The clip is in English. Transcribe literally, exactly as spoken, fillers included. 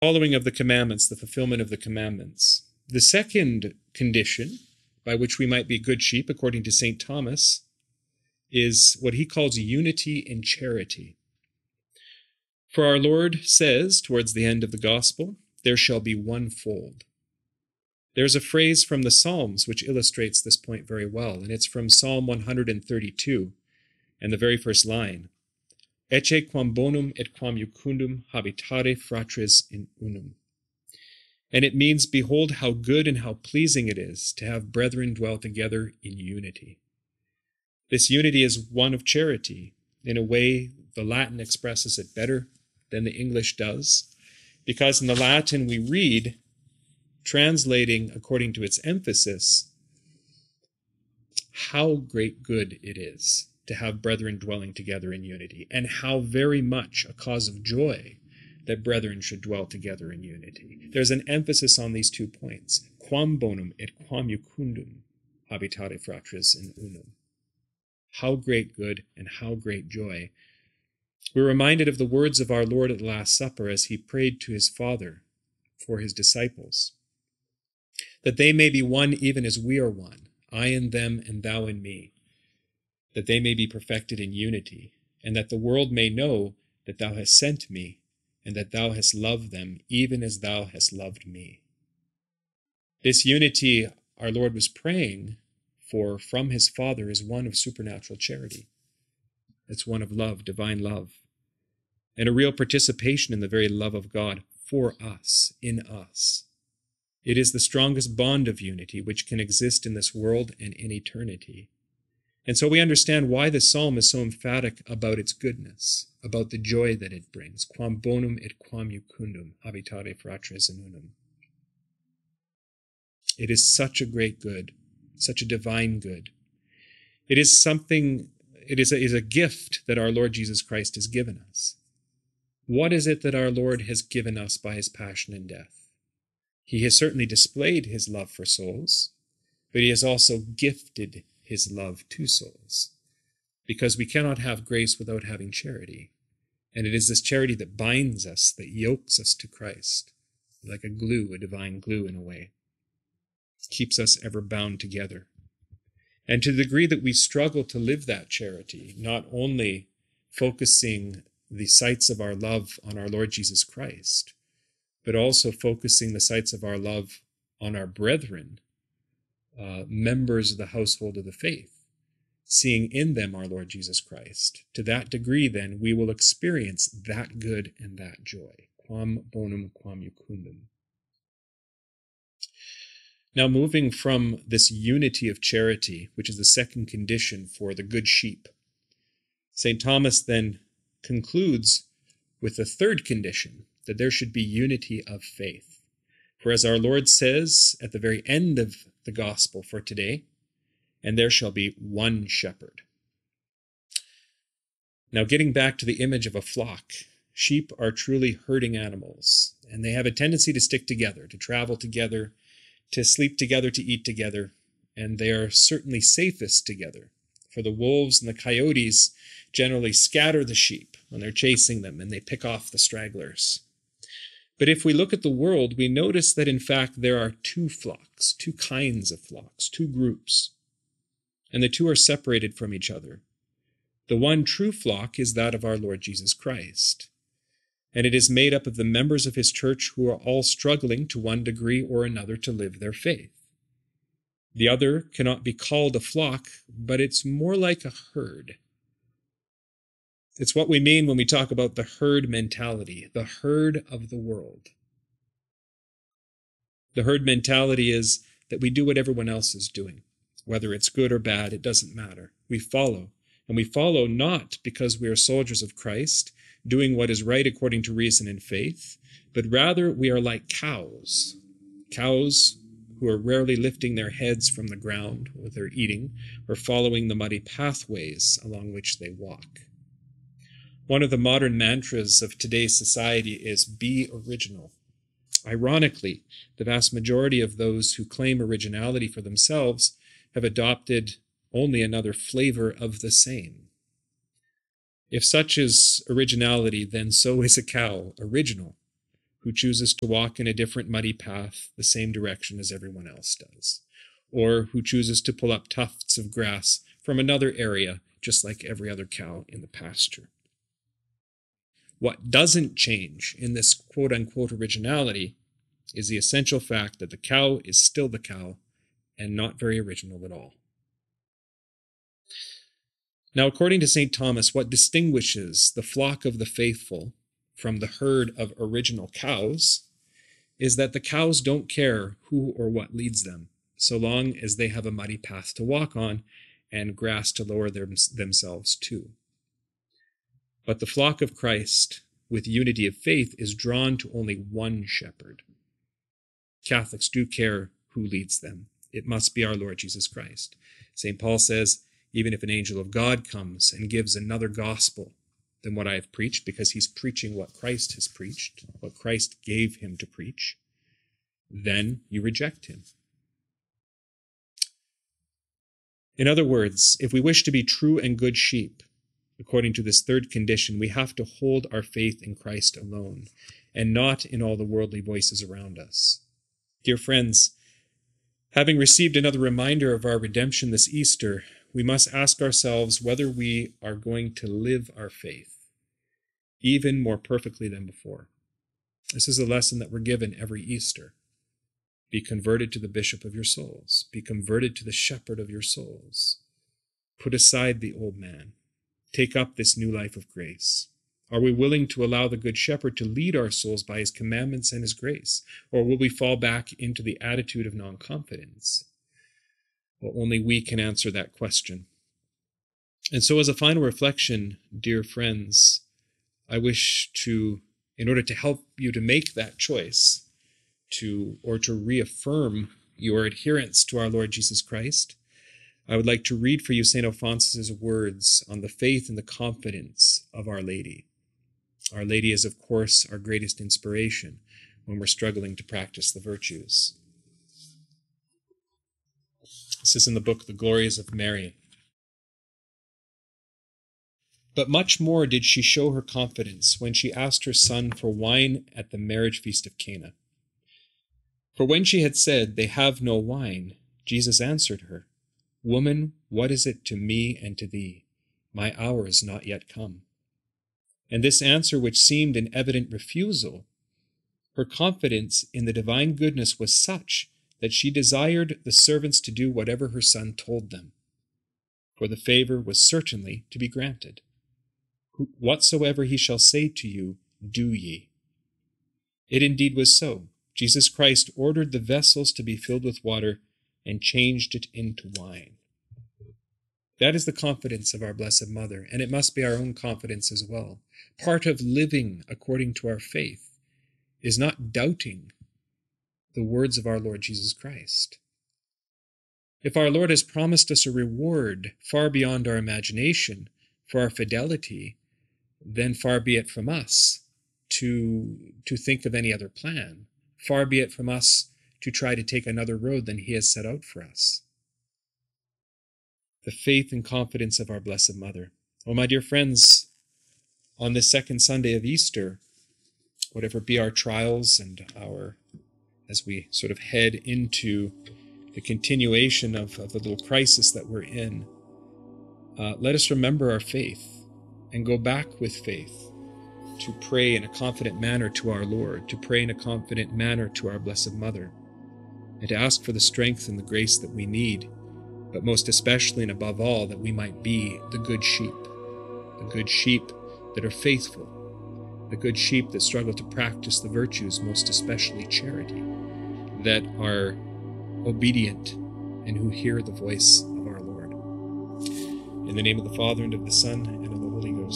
following of the commandments, the fulfillment of the commandments. The second condition by which we might be good sheep, according to Saint Thomas, is what he calls unity in charity. For our Lord says, towards the end of the gospel, there shall be one fold. There's a phrase from the Psalms which illustrates this point very well, and it's from Psalm one thirty-two, and the very first line, Ecce quam bonum et quam iucundum habitare fratres in unum. And it means, behold how good and how pleasing it is to have brethren dwell together in unity. This unity is one of charity. In a way, the Latin expresses it better than the English does, because in the Latin we read, translating according to its emphasis, how great good it is to have brethren dwelling together in unity, and how very much a cause of joy that brethren should dwell together in unity. There's an emphasis on these two points, quam bonum et quam iucundum habitare fratres in unum. How great good and how great joy. We're reminded of the words of our Lord at the Last Supper as he prayed to his Father for his disciples, that they may be one even as we are one, I in them and thou in me, that they may be perfected in unity, and that the world may know that thou hast sent me, and that thou hast loved them even as thou hast loved me. This unity our Lord was praying for from his Father is one of supernatural charity. It's one of love, divine love, and a real participation in the very love of God for us, in us. It is the strongest bond of unity which can exist in this world and in eternity. And so we understand why the psalm is so emphatic about its goodness, about the joy that it brings. Quam bonum et quam iucundum habitare fratres in unum. It is such a great good, such a divine good. It is something, it is a, is a gift that our Lord Jesus Christ has given us. What is it that our Lord has given us by his passion and death? He has certainly displayed his love for souls, but he has also gifted his love to souls, because we cannot have grace without having charity. And it is this charity that binds us, that yokes us to Christ, like a glue, a divine glue in a way. It keeps us ever bound together. And to the degree that we struggle to live that charity, not only focusing the sights of our love on our Lord Jesus Christ, but also focusing the sights of our love on our brethren, uh, members of the household of the faith, seeing in them our Lord Jesus Christ. To that degree, then, we will experience that good and that joy. Quam bonum quam iucundum. Now, moving from this unity of charity, which is the second condition for the good sheep, Saint Thomas then concludes with the third condition, that there should be unity of faith. For as our Lord says at the very end of the gospel for today, and there shall be one shepherd. Now, getting back to the image of a flock, sheep are truly herding animals, and they have a tendency to stick together, to travel together, to sleep together, to eat together, and they are certainly safest together. For the wolves and the coyotes generally scatter the sheep when they're chasing them, and they pick off the stragglers. But if we look at the world, we notice that in fact there are two flocks, two kinds of flocks, two groups, and the two are separated from each other. The one true flock is that of our Lord Jesus Christ, and it is made up of the members of his church who are all struggling to one degree or another to live their faith. The other cannot be called a flock, but it's more like a herd. It's what we mean when we talk about the herd mentality, the herd of the world. The herd mentality is that we do what everyone else is doing. Whether it's good or bad, it doesn't matter. We follow. And we follow not because we are soldiers of Christ, doing what is right according to reason and faith, but rather we are like cows. Cows who are rarely lifting their heads from the ground with their eating, or following the muddy pathways along which they walk. One of the modern mantras of today's society is be original. Ironically, the vast majority of those who claim originality for themselves have adopted only another flavor of the same. If such is originality, then so is a cow original. who chooses to walk in a different muddy path the same direction as everyone else does, or who chooses to pull up tufts of grass from another area just like every other cow in the pasture. What doesn't change in this quote-unquote originality is the essential fact that the cow is still the cow and not very original at all. Now, according to Saint Thomas, what distinguishes the flock of the faithful from the herd of original cows is that the cows don't care who or what leads them, so long as they have a muddy path to walk on and grass to lower them, themselves to. But the flock of Christ, with unity of faith, is drawn to only one shepherd. Catholics do care who leads them. It must be our Lord Jesus Christ. Saint Paul says, even if an angel of God comes and gives another gospel than what I have preached, because he's preaching what Christ has preached, what Christ gave him to preach, then you reject him. In other words, if we wish to be true and good sheep, according to this third condition, we have to hold our faith in Christ alone, and not in all the worldly voices around us. Dear friends, having received another reminder of our redemption this Easter, we must ask ourselves whether we are going to live our faith even more perfectly than before. This is a lesson that we're given every Easter. Be converted to the bishop of your souls. Be converted to the shepherd of your souls. Put aside the old man. Take up this new life of grace. Are we willing to allow the Good Shepherd to lead our souls by his commandments and his grace? Or will we fall back into the attitude of non-confidence? Well, only we can answer that question. And so as a final reflection, dear friends, I wish to, in order to help you to make that choice, to or to reaffirm your adherence to our Lord Jesus Christ, I would like to read for you Saint Alphonsus' words on the faith and the confidence of Our Lady. Our Lady is, of course, our greatest inspiration when we're struggling to practice the virtues. This is in the book The Glories of Mary. But much more did she show her confidence when she asked her son for wine at the marriage feast of Cana. For when she had said, "They have no wine," Jesus answered her, "Woman, what is it to me and to thee? My hour is not yet come." And this answer, which seemed an evident refusal, her confidence in the divine goodness was such that she desired the servants to do whatever her son told them, for the favor was certainly to be granted. Whatsoever he shall say to you, do ye. It indeed was so. Jesus Christ ordered the vessels to be filled with water and changed it into wine. That is the confidence of our Blessed Mother, and it must be our own confidence as well. Part of living according to our faith is not doubting the words of our Lord Jesus Christ. If our Lord has promised us a reward far beyond our imagination for our fidelity, then far be it from us to, to think of any other plan. Far be it from us to try to take another road than he has set out for us. The faith and confidence of our Blessed Mother. Oh, my dear friends, on this second Sunday of Easter, whatever be our trials and our, as we sort of head into the continuation of, of the little crisis that we're in, uh, let us remember our faith and go back with faith to pray in a confident manner to our Lord, to pray in a confident manner to our Blessed Mother, and to ask for the strength and the grace that we need, but most especially and above all, that we might be the good sheep, the good sheep that are faithful, the good sheep that struggle to practice the virtues, most especially charity, that are obedient and who hear the voice of our Lord. In the name of the Father, and of the Son, and of the Holy Ghost.